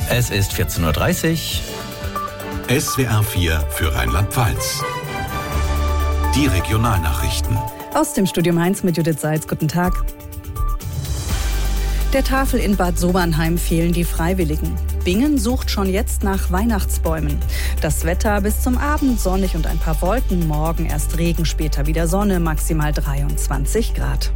Es ist 14.30 Uhr. SWR 4 für Rheinland-Pfalz. Die Regionalnachrichten. Aus dem Studio Mainz mit Judith Seitz. Guten Tag. Der Tafel in Bad Sobernheim fehlen die Freiwilligen. Bingen sucht schon jetzt nach Weihnachtsbäumen. Das Wetter bis zum Abend sonnig und ein paar Wolken. Morgen erst Regen, später wieder Sonne, maximal 23 Grad.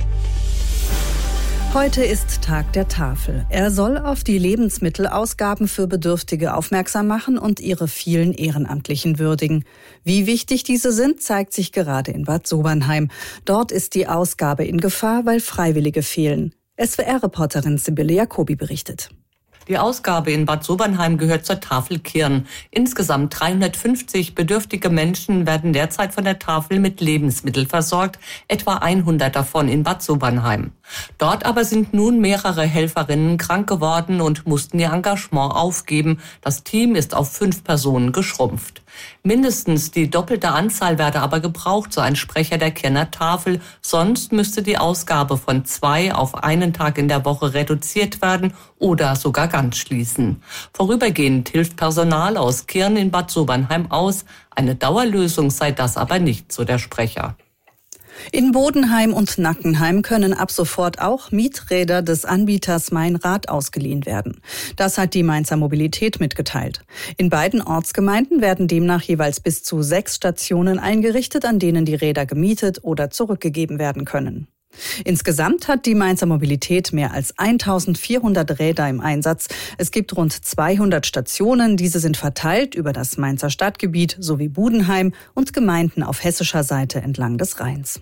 Heute ist Tag der Tafel. Er soll auf die Lebensmittelausgaben für Bedürftige aufmerksam machen und ihre vielen Ehrenamtlichen würdigen. Wie wichtig diese sind, zeigt sich gerade in Bad Sobernheim. Dort ist die Ausgabe in Gefahr, weil Freiwillige fehlen. SWR-Reporterin Sibylle Jacobi berichtet. Die Ausgabe in Bad Sobernheim gehört zur Tafel Kirn. Insgesamt 350 bedürftige Menschen werden derzeit von der Tafel mit Lebensmitteln versorgt, etwa 100 davon in Bad Sobernheim. Dort aber sind nun mehrere Helferinnen krank geworden und mussten ihr Engagement aufgeben. Das Team ist auf 5 Personen geschrumpft. Mindestens die doppelte Anzahl werde aber gebraucht, so ein Sprecher der Kirner Tafel. Sonst müsste die Ausgabe von 2 auf einen Tag in der Woche reduziert werden oder sogar ganz schließen. Vorübergehend hilft Personal aus Kirn in Bad Sobernheim aus. Eine Dauerlösung sei das aber nicht, so der Sprecher. In Bodenheim und Nackenheim können ab sofort auch Mieträder des Anbieters Mein Rad ausgeliehen werden. Das hat die Mainzer Mobilität mitgeteilt. In beiden Ortsgemeinden werden demnach jeweils bis zu 6 Stationen eingerichtet, an denen die Räder gemietet oder zurückgegeben werden können. Insgesamt hat die Mainzer Mobilität mehr als 1400 Räder im Einsatz. Es gibt rund 200 Stationen. Diese sind verteilt über das Mainzer Stadtgebiet sowie Budenheim und Gemeinden auf hessischer Seite entlang des Rheins.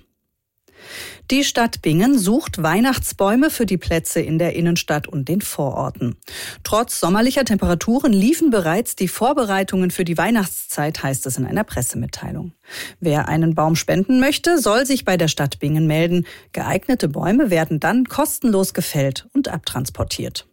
Die Stadt Bingen sucht Weihnachtsbäume für die Plätze in der Innenstadt und den Vororten. Trotz sommerlicher Temperaturen liefen bereits die Vorbereitungen für die Weihnachtszeit, heißt es in einer Pressemitteilung. Wer einen Baum spenden möchte, soll sich bei der Stadt Bingen melden. Geeignete Bäume werden dann kostenlos gefällt und abtransportiert.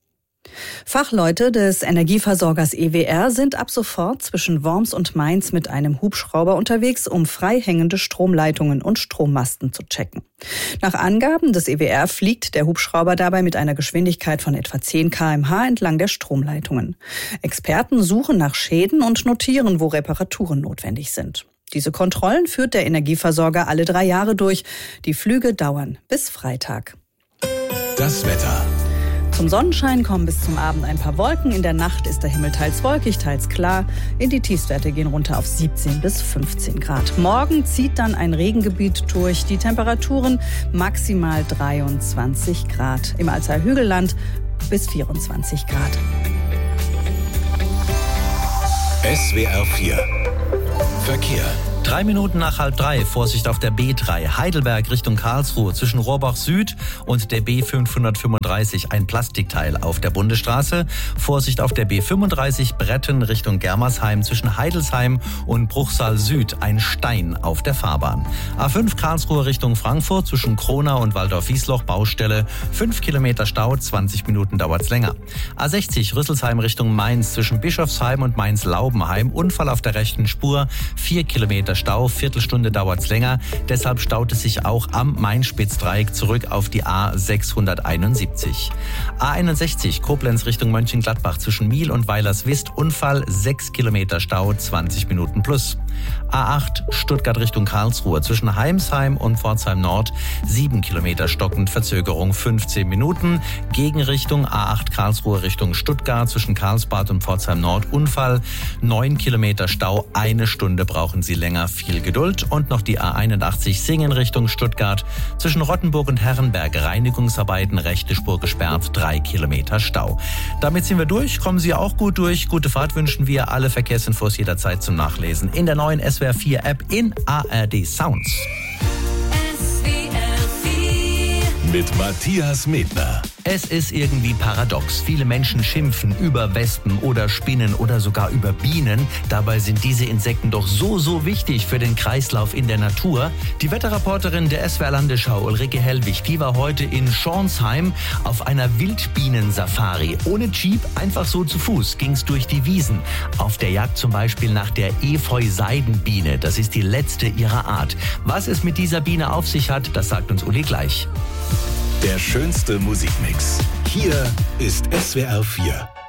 Fachleute des Energieversorgers EWR sind ab sofort zwischen Worms und Mainz mit einem Hubschrauber unterwegs, um frei hängende Stromleitungen und Strommasten zu checken. Nach Angaben des EWR fliegt der Hubschrauber dabei mit einer Geschwindigkeit von etwa 10 km/h entlang der Stromleitungen. Experten suchen nach Schäden und notieren, wo Reparaturen notwendig sind. Diese Kontrollen führt der Energieversorger alle 3 Jahre durch. Die Flüge dauern bis Freitag. Das Wetter. Zum Sonnenschein kommen bis zum Abend ein paar Wolken. In der Nacht ist der Himmel teils wolkig, teils klar. In die Tiefstwerte gehen runter auf 17 bis 15 Grad. Morgen zieht dann ein Regengebiet durch. Die Temperaturen maximal 23 Grad. Im Alzer Hügelland bis 24 Grad. SWR 4 Verkehr. 3 Minuten nach 2:30, Vorsicht auf der B3, Heidelberg Richtung Karlsruhe, zwischen Rohrbach Süd und der B535, ein Plastikteil auf der Bundesstraße. Vorsicht auf der B35, Bretten Richtung Germersheim, zwischen Heidelsheim und Bruchsal Süd, ein Stein auf der Fahrbahn. A5 Karlsruhe Richtung Frankfurt, zwischen Kronau und Waldorf-Wiesloch, Baustelle, 5 Kilometer Stau, 20 Minuten dauert's länger. A60 Rüsselsheim Richtung Mainz, zwischen Bischofsheim und Mainz-Laubenheim, Unfall auf der rechten Spur, 4 Kilometer Stau, Viertelstunde dauert's länger. Deshalb staut es sich auch am Main-Spitz-Dreieck zurück auf die A671. A61 Koblenz Richtung Mönchengladbach, zwischen Miel und Weilerswist, Unfall, 6 Kilometer Stau, 20 Minuten plus. A8 Stuttgart Richtung Karlsruhe, zwischen Heimsheim und Pforzheim Nord, 7 Kilometer stockend, Verzögerung 15 Minuten. Gegenrichtung A8 Karlsruhe Richtung Stuttgart, zwischen Karlsbad und Pforzheim Nord, Unfall, 9 Kilometer Stau, 1 Stunde brauchen Sie länger, viel Geduld. Und noch die A81 Singen Richtung Stuttgart, zwischen Rottenburg und Herrenberg, Reinigungsarbeiten, rechte Spur gesperrt, 3 Kilometer Stau. Damit sind wir durch, kommen Sie auch gut durch. Gute Fahrt wünschen wir, alle Verkehrsinfos jederzeit zum Nachlesen in der neuen SWR 4 App in ARD Sounds. Mit Matthias Medner. Es ist irgendwie paradox. Viele Menschen schimpfen über Wespen oder Spinnen oder sogar über Bienen. Dabei sind diese Insekten doch so wichtig für den Kreislauf in der Natur. Die Wetterreporterin der SWR Landesschau, Ulrike Hellwig, die war heute in Schornsheim auf einer Wildbienen-Safari. Ohne Jeep, einfach so zu Fuß ging's durch die Wiesen. Auf der Jagd zum Beispiel nach der Efeu-Seidenbiene. Das ist die letzte ihrer Art. Was es mit dieser Biene auf sich hat, das sagt uns Uli gleich. Der schönste Musikmix. Hier ist SWR 4.